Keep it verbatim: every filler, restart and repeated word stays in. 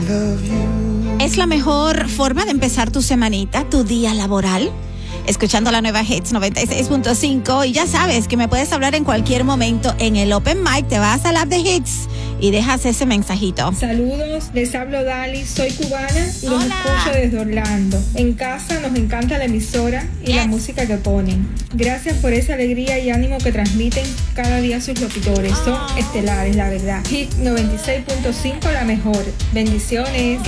Es la mejor forma de empezar tu semanita, tu día laboral, escuchando la nueva Hits noventa y seis punto cinco. Y ya sabes que me puedes hablar en cualquier momento en el Open Mic. Te vas al app de Hits y dejas ese mensajito. Saludos, les hablo Dali, soy cubana y los Hola. escucho desde Orlando. En casa nos encanta la emisora y Yes. la música que ponen. Gracias por esa alegría y ánimo que transmiten cada día sus locutores. Son Oh. estelares, la verdad. Hit noventa y seis punto cinco, la mejor. Bendiciones.